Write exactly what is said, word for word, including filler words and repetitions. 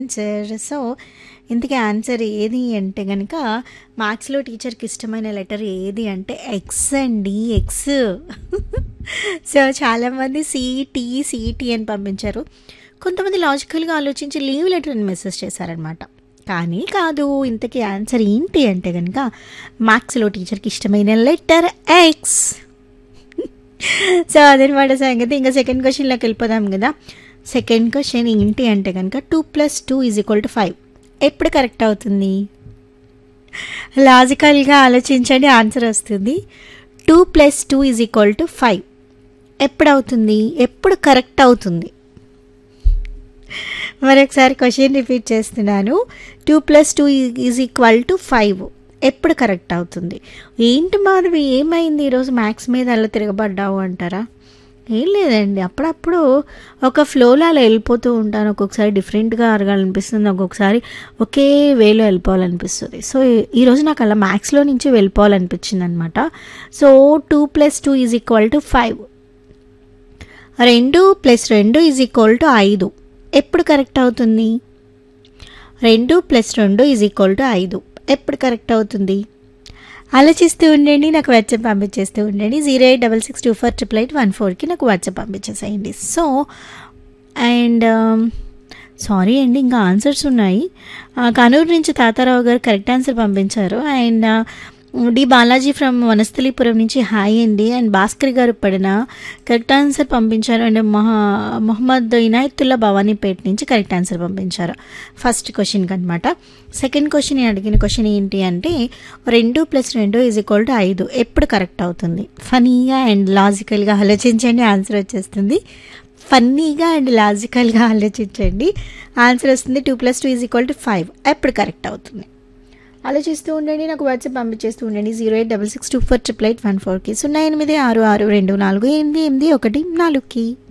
Answer. So, ఇంతకీ answer ఏది అంటే గనక మ్యాథ్స్‌లో టీచర్‌కి ఇష్టమైన లెటర్ ఏది అంటే ఎక్స్ అండి. ఎక్స్. సో, చాలామంది సీటీ, సీటీ అని పంపించారు. కొంతమంది లాజికల్‌గా ఆలోచించి లీవ్ లెటర్ అని మెసేజ్ చేశారనమాట. కానీ కాదు. ఇంతకీ ఆన్సర్ ఏంటి అంటే గనక మ్యాథ్స్‌లో టీచర్‌కి ఇష్టమైన లెటర్ ఎక్స్. సో, అదనమాట సంగతి. ఇంకా సెకండ్ క్వెషన్‌లోకి వెళ్ళిపోదాం కదా! సెకండ్ క్వెషన్ ఏంటి అంటే కనుక two plus two is equal to five ఎప్పుడు కరెక్ట్ అవుతుంది? లాజికల్గా ఆలోచించండి, ఆన్సర్ వస్తుంది. Two plus two is equal to five ఎప్పుడు అవుతుంది? ఎప్పుడు కరెక్ట్ అవుతుంది? మరొకసారి క్వశ్చన్ రిపీట్ చేస్తున్నాను. Two plus two is equal to five ఎప్పుడు కరెక్ట్ అవుతుంది? ఏంటి మాధవి, ఏమైంది ఈరోజు మ్యాథ్స్ మీద అలా తిరగబడ్డావు అంటారా? ఏం లేదండి, అప్పుడప్పుడు ఒక ఫ్లోలో అలా వెళ్ళిపోతూ ఉంటాను. ఒక్కొక్కసారి డిఫరెంట్గా అరగాలనిపిస్తుంది, ఒక్కొక్కసారి ఒకే వేలో వెళ్ళిపోవాలనిపిస్తుంది. సో ఈరోజు నాకు అలా మ్యాథ్స్లో నుంచి వెళ్ళిపోవాలనిపించింది అనమాట. So two plus two is equal to five, రెండు ప్లస్ రెండు ఈజ్ ఈక్వల్ టు ఐదు ఎప్పుడు కరెక్ట్ అవుతుంది? రెండు ప్లస్ రెండు ఈజ్ ఈక్వల్ టు ఐదు ఎప్పుడు కరెక్ట్ అవుతుంది? ఆలోచిస్తూ ఉండండి, నాకు వాట్సాప్ పంపించేస్తూ ఉండండి. Zero eight double six two four triple eight one ఫోర్కి నాకు వాట్సాప్ పంపించేసేయండి. సో అండ్ సారీ అండి, ఇంకా ఆన్సర్స్ ఉన్నాయి. కానూరు నుంచి తాతారావు గారు కరెక్ట్ ఆన్సర్ పంపించారు. And D Balaji from Vanasthalipuram నుంచి హాయ్ అండి. అండ్ భాస్కర్ గారు పడిన కరెక్ట్ ఆన్సర్ పంపించారు. అండ్ మహా మొహమ్మద్ ఇనాయతుల్లా భవానీపేట నుంచి కరెక్ట్ ఆన్సర్ పంపించారు ఫస్ట్ క్వశ్చన్కి అనమాట. సెకండ్ క్వశ్చన్ నేను అడిగిన క్వశ్చన్ ఏంటి అంటే రెండు ప్లస్ రెండు ఈజ్ ఈక్వల్ టు ఐదు ఎప్పుడు కరెక్ట్ అవుతుంది? ఫనీగా అండ్ లాజికల్గా ఆలోచించండి, ఆన్సర్ వచ్చేస్తుంది. ఫన్నీగా అండ్ లాజికల్గా ఆలోచించండి, ఆన్సర్ వస్తుంది. Two plus two is equal to five ఎప్పుడు కరెక్ట్ అవుతుంది? ఆలోచిస్తూ ఉండండి, నాకు వాట్సాప్ పంపించేస్తూ ఉండండి. Zero eight double six two four triple eight one ఫోర్కి సున్నా ఎనిమిది ఆరు ఆరు రెండు నాలుగు ఎనిమిది ఎనిమిది ఒకటి నాలుగుకి.